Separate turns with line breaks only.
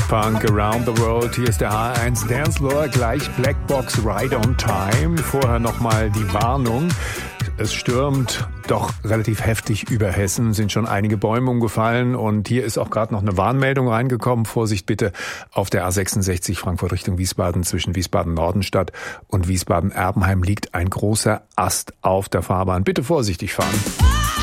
Daft Punk, Around the World. Hier ist der H1 Dancefloor, gleich Blackbox Right on Time. Vorher nochmal die Warnung. Es stürmt doch relativ heftig über Hessen, sind schon einige Bäume umgefallen und hier ist auch gerade noch eine Warnmeldung reingekommen. Vorsicht bitte auf der A66 Frankfurt Richtung Wiesbaden zwischen Wiesbaden-Nordenstadt und Wiesbaden-Erbenheim liegt ein großer Ast auf der Fahrbahn. Bitte vorsichtig fahren.